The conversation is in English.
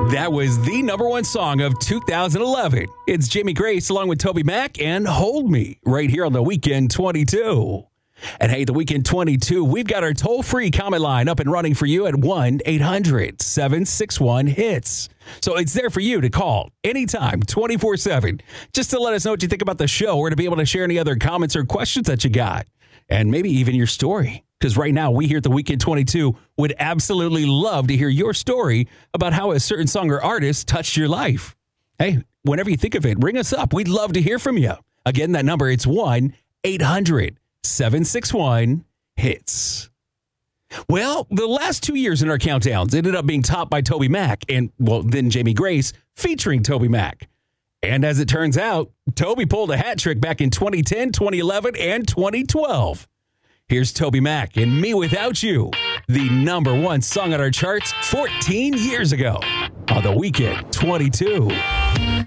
That was the number one song of 2011. It's Jamie Grace along with Toby Mac and Hold Me right here on the Weekend 22. And hey, the Weekend 22, we've got our toll-free comment line up and running for you at 1-800-761-HITS. So it's there for you to call anytime, 24/7, just to let us know what you think about the show or to be able to share any other comments or questions that you got. And maybe even your story. Because right now, we here at the Weekend 22 would absolutely love to hear your story about how a certain song or artist touched your life. Hey, whenever you think of it, ring us up. We'd love to hear from you. Again, that number, it's 1-800-761-HITS. Well, the last 2 years in our countdowns ended up being topped by Toby Mac and, well, then Jamie Grace featuring Toby Mac. And as it turns out, Toby pulled a hat trick back in 2010, 2011, and 2012. Here's Toby Mac and Me Without You, the number one song on our charts 14 years ago on the Weekend 22.